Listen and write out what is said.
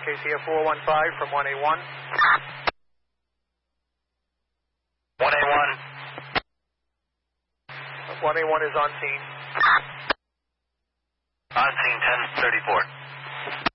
KCF 415 from 1A1. 1A1. 1A1 is on scene. On scene 1034.